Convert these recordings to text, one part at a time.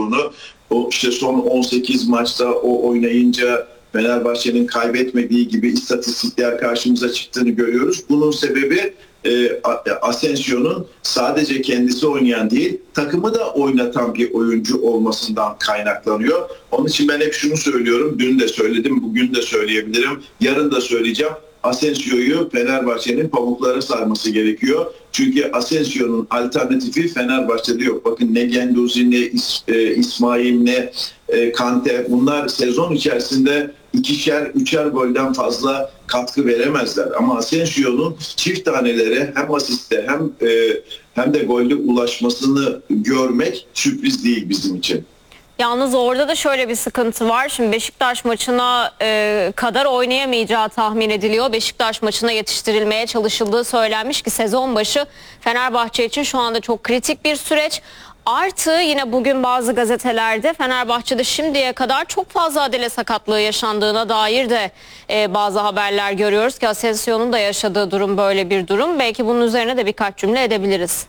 olduğunu, o işte son 18 maçta o oynayınca Fenerbahçe'nin kaybetmediği gibi istatistikler karşımıza çıktığını görüyoruz. Bunun sebebi Asensio'nun sadece kendisi oynayan değil, takımı da oynatan bir oyuncu olmasından kaynaklanıyor. Onun için ben hep şunu söylüyorum, dün de söyledim, bugün de söyleyebilirim, yarın da söyleyeceğim. Asensio'yu Fenerbahçe'nin pamuklara sarması gerekiyor. Çünkü Asensio'nun alternatifi Fenerbahçe'de yok. Bakın ne Guendouzi, ne İsmail, ne Kante, bunlar sezon içerisinde ikişer, üçer golden fazla katkı veremezler. Ama Asensio'nun çift tanelere hem asiste hem de golde ulaşmasını görmek sürpriz değil bizim için. Yalnız orada da şöyle bir sıkıntı var. Şimdi Beşiktaş maçına kadar oynayamayacağı tahmin ediliyor. Beşiktaş maçına yetiştirilmeye çalışıldığı söylenmiş ki sezon başı Fenerbahçe için şu anda çok kritik bir süreç. Artı yine bugün bazı gazetelerde Fenerbahçe'de şimdiye kadar çok fazla adele sakatlığı yaşandığına dair de bazı haberler görüyoruz ki Asensio'nun da yaşadığı durum böyle bir durum. Belki bunun üzerine de birkaç cümle edebiliriz.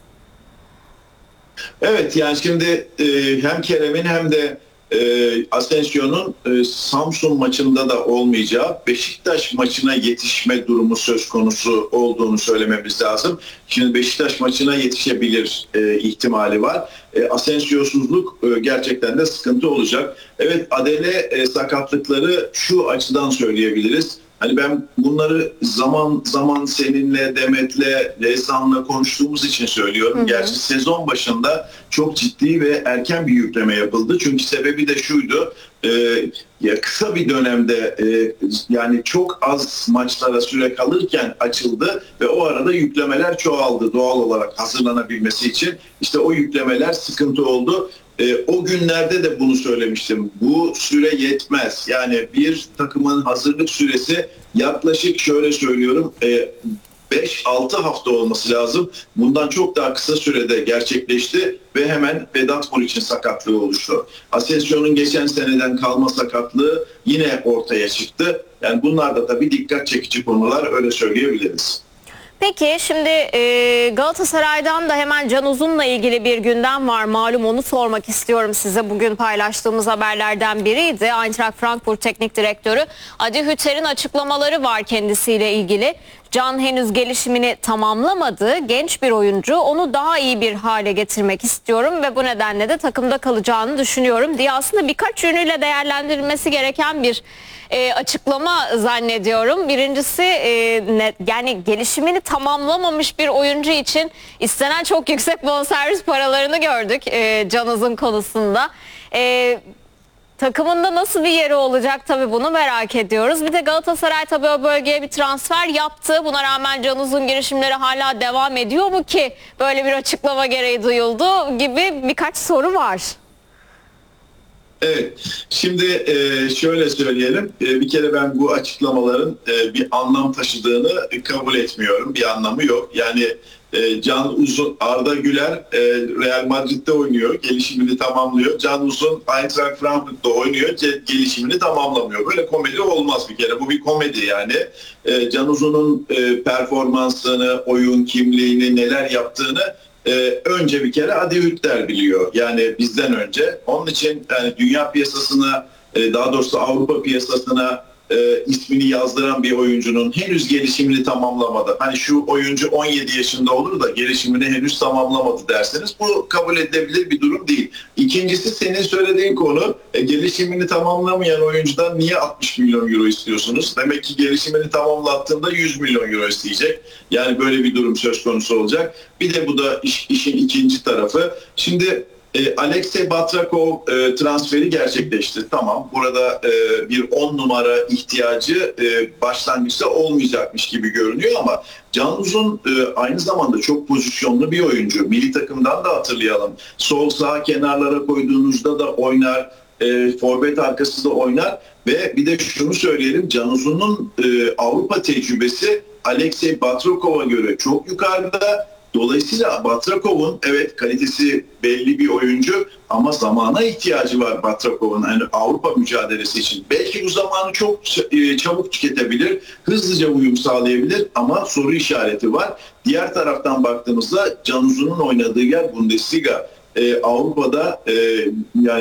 Evet, yani şimdi hem Kerem'in hem de Asensio'nun Samsun maçında da olmayacağı, Beşiktaş maçına yetişme durumu söz konusu olduğunu söylememiz lazım. Şimdi Beşiktaş maçına yetişebilir ihtimali var. Asensiosuzluk gerçekten de sıkıntı olacak. Evet, adele sakatlıkları şu açıdan söyleyebiliriz. Hani ben bunları zaman zaman seninle, Demet'le, Rezan'la konuştuğumuz için söylüyorum. Hı hı. Gerçi sezon başında çok ciddi ve erken bir yükleme yapıldı. Çünkü sebebi de şuydu. Kısa bir dönemde yani çok az maçlara süre kalırken açıldı ve o arada yüklemeler çoğaldı doğal olarak hazırlanabilmesi için. İşte o yüklemeler sıkıntı oldu. O günlerde de bunu söylemiştim. Bu süre yetmez. Yani bir takımın hazırlık süresi yaklaşık şöyle söylüyorum 5-6 hafta olması lazım. Bundan çok daha kısa sürede gerçekleşti ve hemen Vedat Muriç'in sakatlığı oluştu. Asensio'nun geçen seneden kalma sakatlığı yine ortaya çıktı. Yani bunlar da tabii dikkat çekici konular, öyle söyleyebiliriz. Peki şimdi Galatasaray'dan da hemen Can Uzun'la ilgili bir gündem var. Malum, onu sormak istiyorum size. Bugün paylaştığımız haberlerden biriydi. Eintracht Frankfurt Teknik Direktörü Adi Hütter'in açıklamaları var kendisiyle ilgili. Can henüz gelişimini tamamlamadı. Genç bir oyuncu. Onu daha iyi bir hale getirmek istiyorum ve bu nedenle de takımda kalacağını düşünüyorum diye aslında birkaç yönüyle değerlendirilmesi gereken bir açıklama zannediyorum. Birincisi yani gelişimini tamamlamamış bir oyuncu için istenen çok yüksek bonservis paralarını gördük Can Uzun konusunda. Takımında nasıl bir yeri olacak, tabii bunu merak ediyoruz. Bir de Galatasaray tabii o bölgeye bir transfer yaptı. Buna rağmen Can Uzun girişimleri hala devam ediyor mu ki böyle bir açıklama gereği duyuldu gibi birkaç soru var. Evet, şimdi şöyle söyleyelim. Bir kere ben bu açıklamaların bir anlam taşıdığını kabul etmiyorum. Bir anlamı yok. Yani Can Uzun, Arda Güler Real Madrid'de oynuyor, gelişimini tamamlıyor. Can Uzun Eintracht Frankfurt'ta oynuyor, gelişimini tamamlamıyor. Böyle komedi olmaz bir kere. Bu bir komedi yani. Can Uzun'un performansını, oyun kimliğini, neler yaptığını önce bir kere Adi Hütter biliyor. Yani bizden önce. Onun için yani dünya piyasasına, daha doğrusu Avrupa piyasasına ismini yazdıran bir oyuncunun henüz gelişimini tamamlamadı. Hani şu oyuncu 17 yaşında olur da gelişimini henüz tamamlamadı derseniz bu kabul edilebilir bir durum değil. İkincisi, senin söylediğin konu, gelişimini tamamlamayan oyuncudan niye 60 milyon euro istiyorsunuz? Demek ki gelişimini tamamlattığında 100 milyon euro isteyecek. Yani böyle bir durum söz konusu olacak. Bir de bu da işin ikinci tarafı. Şimdi Alexey Batrakov transferi gerçekleşti. Tamam, burada bir 10 numara ihtiyacı başlangıçta olmayacakmış gibi görünüyor ama Can Uzun aynı zamanda çok pozisyonlu bir oyuncu. Milli takımdan da hatırlayalım. Sol sağ kenarlara koyduğunuzda da oynar, forvet arkası da oynar ve bir de şunu söyleyelim, Can Uzun'un Avrupa tecrübesi Alexey Batrakov'a göre çok yukarıda. Dolayısıyla Batrakov'un evet kalitesi belli bir oyuncu ama zamana ihtiyacı var Batrakov'un, yani Avrupa mücadelesi için. Belki bu zamanı çok çabuk tüketebilir, hızlıca uyum sağlayabilir ama soru işareti var. Diğer taraftan baktığımızda Can Uzun'un oynadığı yer Bundesliga. Avrupa'da yani